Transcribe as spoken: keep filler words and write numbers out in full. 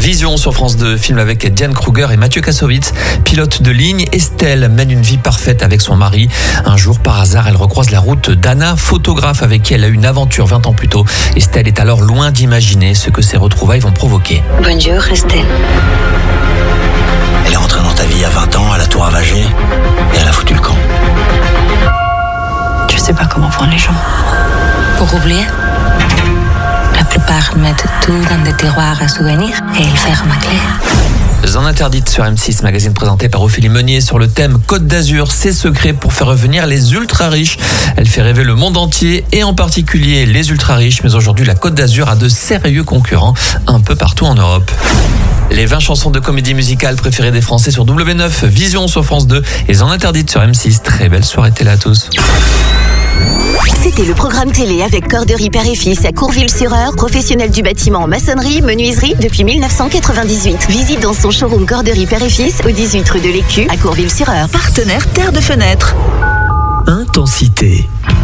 Vision sur France deux, film avec Diane Kruger et Mathieu Kassovitz. Pilote de ligne, Estelle mène une vie parfaite avec son mari. Un jour, par hasard, elle recroise la route d'Anna, photographe avec qui elle a eu une aventure vingt ans plus tôt. Estelle est alors loin d'imaginer ce que ces retrouvailles vont provoquer. Bonjour Estelle. Elle est rentrée dans ta vie il y a vingt ans, à la tour Avagé, et elle a foutu le camp. Je sais pas comment font les gens. Pour oublier, la plupart mettent tout dans des tiroirs à souvenirs et ils ferment à clé. Zone interdite sur M six, magazine présenté par Ophélie Meunier sur le thème Côte d'Azur, ses secrets pour faire revenir les ultra-riches. Elle fait rêver le monde entier et en particulier les ultra-riches. Mais aujourd'hui, la Côte d'Azur a de sérieux concurrents un peu partout en Europe. Les vingt chansons de comédie musicale préférées des Français sur W neuf, Vision sur France deux et Zone interdite sur M six. Très belle soirée télé à tous. C'était le programme télé avec Corderie Père et Fils à Courville-sur-Eure, professionnel du bâtiment en maçonnerie, menuiserie depuis mille neuf cent quatre-vingt-dix-huit. Visite dans son showroom Corderie Père et Fils au dix-huit rue de l'Écu à Courville-sur-Eure. Partenaire Terre de Fenêtre. Intensité.